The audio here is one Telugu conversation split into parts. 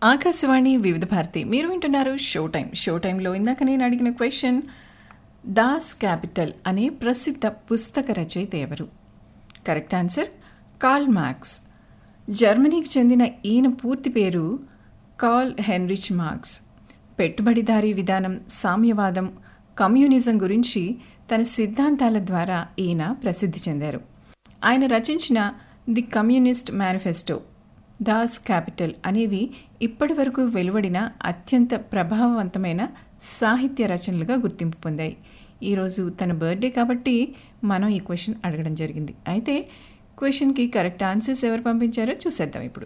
ఆకాశవాణి వివిధ భారతి మీరు వింటున్నారు షో టైంలో ఇందాక నేను అడిగిన క్వశ్చన్ దాస్ క్యాపిటల్ అనే ప్రసిద్ధ పుస్తక రచయిత ఎవరు? Correct answer Karl Marx. జర్మనీకి చెందిన ఈయన పూర్తి పేరు కార్ల్ హెన్రిచ్ మార్క్స్. పెట్టుబడిదారీ విధానం, సామ్యవాదం, కమ్యూనిజం గురించి తన సిద్ధాంతాల ద్వారా ఈయన ప్రసిద్ధి చెందారు. ఆయన రచించిన the communist manifesto, Das capital అనేవి ఇప్పటి వరకు వెలువడిన అత్యంత ప్రభావవంతమైన సాహిత్య రచనలుగా గుర్తింపు పొందాయి. ఈరోజు తన బర్త్డే కాబట్టి మనం ఈ క్వశ్చన్ అడగడం జరిగింది. అయితే క్వశ్చన్కి కరెక్ట్ ఆన్సర్స్ ఎవరు పంపించారో చూసేద్దాం ఇప్పుడు.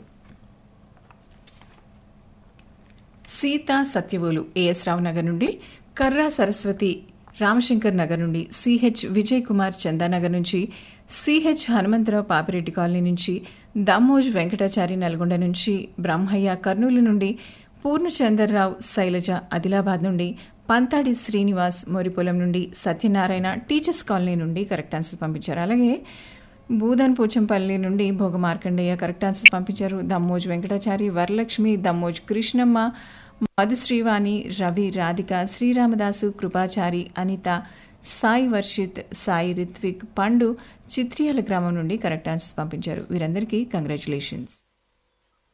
సీతా సత్యవోలు ఏఎస్ రావు నగర్ నుండి, కర్రా సరస్వతి రామశంకర్ నగర్ నుండి, సిహెచ్ విజయ్ కుమార్ చందానగర్ నుంచి, సిహెచ్ హనుమంతరావు పాపిరెడ్డి కాలనీ నుంచి, దమ్మోజ్ వెంకటాచారి నల్గొండ నుంచి, బ్రహ్మయ్య కర్నూలు నుండి, పూర్ణచందర్రావు శైలజ ఆదిలాబాద్ నుండి, పంతాడి శ్రీనివాస్ మోరిపొలం నుండి, సత్యనారాయణ టీచర్స్ కాలనీ నుండి కరెక్ట్ ఆన్సర్స్ పంపించారు. అలాగే భూదన్ పోచంపల్లి నుండి భోగ మార్కండయ్య కరెక్ట్ ఆన్సర్స్ పంపించారు. దమ్మోజ్ వెంకటాచారి, వరలక్ష్మి, దమ్మోజ్ కృష్ణమ్మ, మధుశ్రీవాణి, రవి, రాధిక, శ్రీరామదాసు, కృపాచారి, అనిత, సాయి వర్షిత్, సాయి రిత్విక్, పండు చిత్రియాల గ్రామం నుండి కరెక్ట్ ఆన్సర్స్ పంపించారు. వీరందరికీ కంగ్రాచులేషన్స్.